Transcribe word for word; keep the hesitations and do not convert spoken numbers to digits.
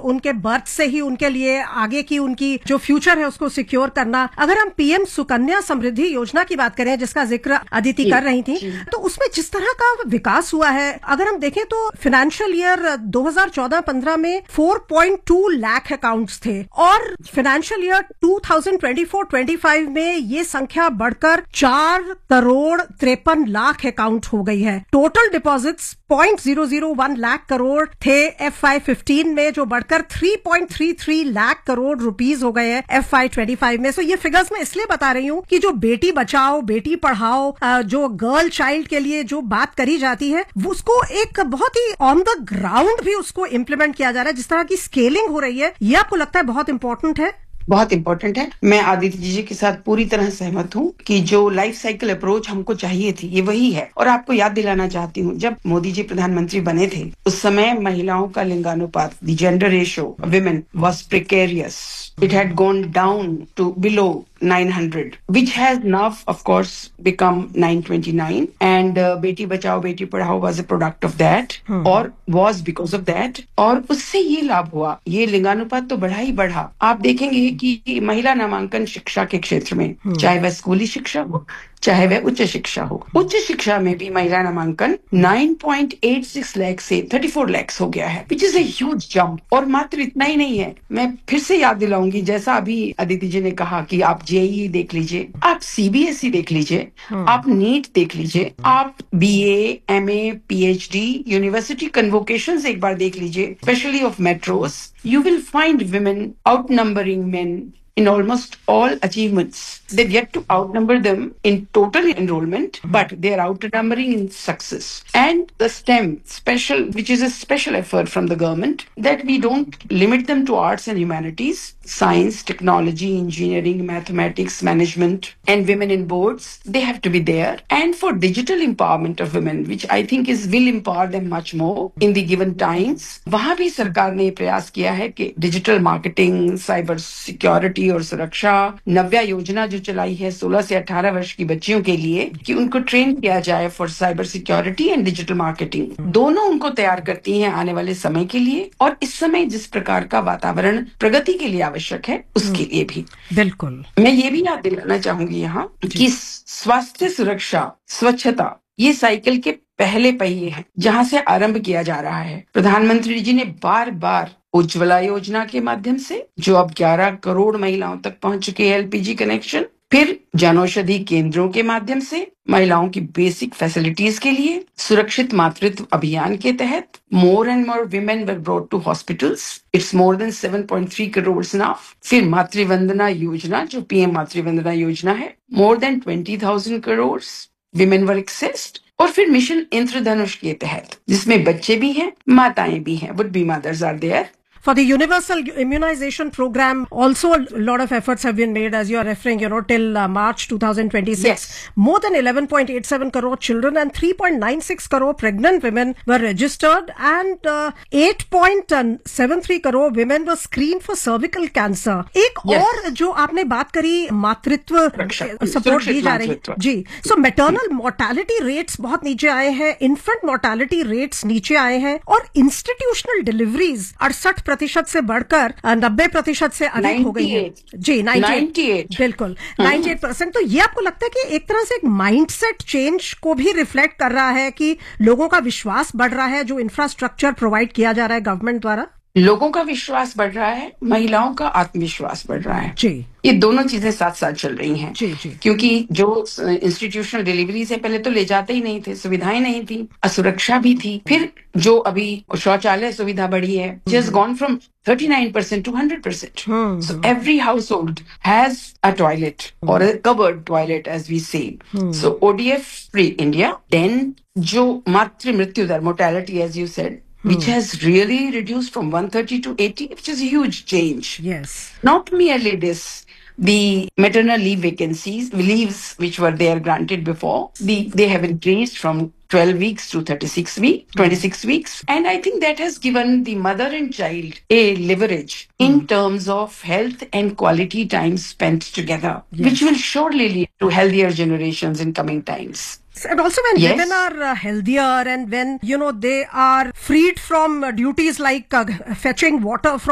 उनके बर्थ से ही उनके लिए आगे की उनकी जो फ्यूचर है उसको सिक्योर करना। अगर हम पीएम सुकन्या समृद्धि योजना की बात करें, जिसका जिक्र अदिति कर रही थी, तो उसमें जिस तरह का विकास हुआ है, अगर हम देखें तो फाइनेंशियल ईयर दो हज़ार चौदह पंद्रह में चार पॉइंट दो लाख अकाउंट्स थे और फाइनेंशियल ईयर दो हज़ार चौबीस पच्चीस में ये संख्या बढ़कर चार करोड़ तिरपन लाख अकाउंट हो गई है। Total deposits point zero zero one lakh crore थे एफ आई फिफ्टीन में, जो बढ़कर तीन पॉइंट तीन तीन लाख करोड़ रुपीस हो गए हैं एफ आई पच्चीस में। सो ये फिगर्स मैं इसलिए बता रही हूँ कि जो बेटी बचाओ बेटी पढ़ाओ, जो गर्ल चाइल्ड के लिए जो बात करी जाती है, उसको एक बहुत ही ऑन द ग्राउंड भी उसको इम्प्लीमेंट किया जा रहा है। जिस तरह की स्केलिंग हो रही है, ये आपको लगता है बहुत इंपॉर्टेंट है? बहुत इंपॉर्टेंट है। मैं आदित्य जी के साथ पूरी तरह सहमत हूँ कि जो लाइफ साइकिल अप्रोच हमको चाहिए थी ये वही है। और आपको याद दिलाना चाहती हूँ, जब मोदी जी प्रधानमंत्री बने थे उस समय महिलाओं का लिंगानुपात, the gender ratio women was precarious. It had gone down to below nine hundred, which has now, of course, become nine twenty-nine. And uh, Beti Bachao, Beti Padhao was a product of that, hmm. or was because of that. और उससे ये लाभ हुआ, ये लिंगानुपात तो बढ़ा ही बढ़ा। आप देखेंगे कि महिला नामांकन शिक्षा के क्षेत्र में, hmm. चाहे वह स्कूली शिक्षा हो, चाहे वह उच्च शिक्षा हो, उच्च शिक्षा में भी महिला नामांकन नौ पॉइंट आठ छह लाख से चौंतीस लाख हो गया है, which is a huge jump. और मात्र इतना ही नहीं है, मैं फिर से याद दिलाऊंगी, जैसा अभी अदिति जी ने कहा कि आप जेईई देख लीजिए, आप सीबीएसई देख लीजिए, आप नीट देख लीजिए, आप बीए, एमए, पीएचडी, यूनिवर्सिटी कन्वोकेशंस एक बार देख लीजिए, specially of metros, you will find women outnumbering men in almost all achievements. They've yet to outnumber them in total enrollment, but they're outnumbering in success. And the STEM special, which is a special effort from the government, that we don't limit them to arts and humanities, science, technology, engineering, mathematics, management, and women in boards, they have to be there. And for digital empowerment of women, which I think is will empower them much more in the given times, वहाँ भी सरकार ने प्रयास किया है कि digital marketing, cyber security और सुरक्षा, नव्या योजना जो चलाई है सोलह से अठारह वर्ष की बच्चियों के लिए, कि उनको ट्रेन किया जाए for cyber security and digital marketing. दोनों उनको तैयार करती हैं आने वाले समय के लिए, और इस समय जिस प्रकार का वातावरण प्रगति के लिए आवश्यक है उसके लिए भी। बिल्कुल। मैं ये भी याद दिलाना चाहूंगी यहाँ कि स्वास्थ्य, सुरक्षा, स्वच्छता ये साइकिल के पहले पहिए हैं जहां से आरंभ किया जा रहा है। प्रधानमंत्री जी ने बार बार उज्ज्वला योजना के माध्यम से, जो अब ग्यारह करोड़ महिलाओं तक पहुंच चुके हैं एलपीजी कनेक्शन, फिर जनौषधि केंद्रों के माध्यम से महिलाओं की बेसिक फैसिलिटीज के लिए, सुरक्षित मातृत्व अभियान के तहत more and more women were brought to hospitals, it's more than सात पॉइंट तीन करोड़ नाउ। फिर मातृवंदना योजना, जो पीएम मातृवंदना योजना है, more than twenty thousand crore women were accessed. और फिर मिशन इंद्रधनुष के तहत, जिसमें बच्चे भी हैं, माताएं भी हैं, would be mothers are there. For the universal immunization program, also a lot of efforts have been made, as you are referring, you know, till uh, March twenty twenty-six. Yes. More than eleven point eight seven crore children and three point nine six crore pregnant women were registered, and uh, eight point seven three crore women were screened for cervical cancer. एक yes. और जो आपने बात करी, मातृत्व support दी जा रही जी। So maternal mortality rates बहुत नीचे आए हैं, infant mortality rates नीचे आए हैं, और institutional deliveries अड़सठ प्रतिशत से बढ़कर नब्बे प्रतिशत से अधिक हो गई है जी। अट्ठानवे बिल्कुल अट्ठानवे परसेंट। तो ये आपको लगता है कि एक तरह से एक माइंडसेट चेंज को भी रिफ्लेक्ट कर रहा है कि लोगों का विश्वास बढ़ रहा है, जो इंफ्रास्ट्रक्चर प्रोवाइड किया जा रहा है गवर्नमेंट द्वारा? लोगों का विश्वास बढ़ रहा है, महिलाओं का आत्मविश्वास बढ़ रहा है जी। ये दोनों चीजें साथ साथ चल रही हैं जी, जी। क्योंकि जो इंस्टीट्यूशनल डिलीवरी से पहले तो ले जाते ही नहीं थे, सुविधाएं नहीं थी, असुरक्षा भी थी। फिर जो अभी शौचालय सुविधा बढ़ी है, just gone from thirty-nine percent to one hundred percent. Hmm. So every household has a toilet hmm. or a covered toilet, as we say. Hmm. So O D F free India. Then जो मातृ मृत्यु दर, mortality, as you said, which has really reduced from one thirty to eighty, which is a huge change. Yes. Not merely this, the maternal leave vacancies, leaves which were there granted before, the, they have increased from twelve weeks to thirty-six weeks, twenty-six weeks. And I think that has given the mother and child a leverage mm. in terms of health and quality time spent together, yes. which will surely lead to healthier generations in coming times. And also when yes. women are uh, healthier, and when, you know, they are freed from uh, duties like uh, fetching water from